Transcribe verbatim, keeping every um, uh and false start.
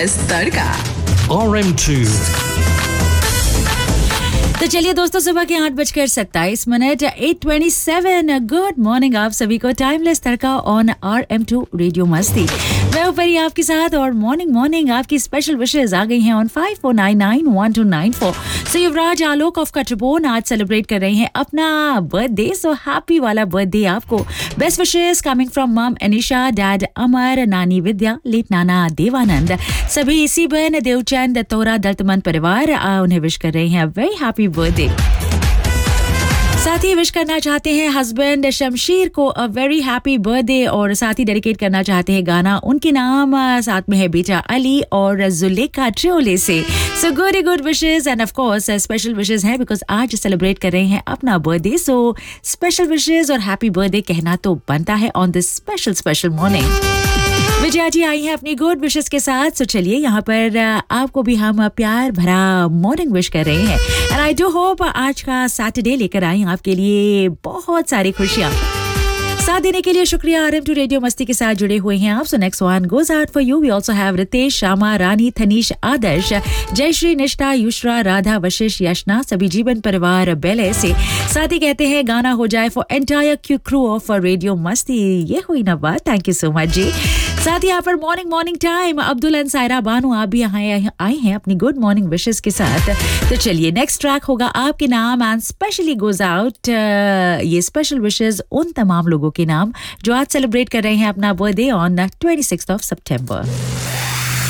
Timeless तड़का R M two. तो चलिए दोस्तों, सुबह के आठ बजकर सत्ताईस minute eight twenty seven. Good morning आप सभी को। Timeless tadka on R M to radio मस्ती। मैं ऊपरी आपके साथ और मॉर्निंग मॉर्निंग आपकी स्पेशल विशेष आ गई हैं on five four nine nine one two nine four. So Yuvraj Alok of कटरबोन आज सेलिब्रेट कर रहे हैं अपना बर्थडे। सो हैप्पी वाला बर्थडे आपको। बेस्ट विशेष कमिंग फ्रॉम मम अनिशा, डैड अमर, नानी विद्या, लेट नाना देवानंद, सभी इसी बहन देवचंद तोरा दत्तमन परिवार आ, उन्हें विश कर रहे हैं वेरी हैप्पी बर्थडे। साथ ही विश करना चाहते हैं हस्बैंड शमशीर को अ वेरी हैप्पी बर्थडे और साथ ही डेडिकेट करना चाहते हैं गाना उनके नाम। साथ में है बेटा अली और जुलेखा ट्रियोले से। So good good wishes end of course special wishes हैं बिकॉज आज सेलिब्रेट कर रहे हैं अपना बर्थडे। सो स्पेशल विशेस और हैप्पी बर्थडे कहना तो बनता है on this special special morning. Vijaya जी आई हैं अपनी गुड विशेस के साथ। सो चलिए यहाँ पर आपको भी हम प्यार भरा मॉर्निंग विश कर रहे हैं एंड आई डू होप आज का सैटरडे लेकर आए आपके लिए बहुत सारी खुशियाँ। साथ देने के लिए शुक्रिया। आर एम टू रेडियो मस्ती के साथ जुड़े हुए हैं आप। So next one goes out for you. We also have Ritesh, Shyama, रानी, थनीश, आदर्श, जयश्री, निष्ठा, युश्रा, राधा, वशिष्ठ, यशना, सभी जीवन परिवार बेले से। साथ ही कहते हैं गाना हो जाए for entire Q crew of radio मस्ती। ये हुई ना बात। थैंक यू सो मच जी। साथ ही यहाँ पर morning morning time Abdul and Saira Banu आप भी यहाँ आए हैं अपनी गुड मॉर्निंग विशेस के साथ। तो चलिए नेक्स्ट ट्रैक होगा आपके नाम एंड स्पेशली गोज आउट ये स्पेशल विशेस उन तमाम लोगों के नाम जो आज सेलिब्रेट कर रहे हैं अपना birthday on twenty sixth of September.